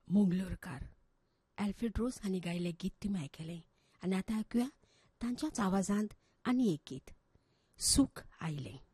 मंगलोरकार Alfred रोज हांणी गायिल्लें गीत तुमी आयकलें आनी आतां आयकुया तांच्याच आवाजांत आनी एक गीत सूख आयलें.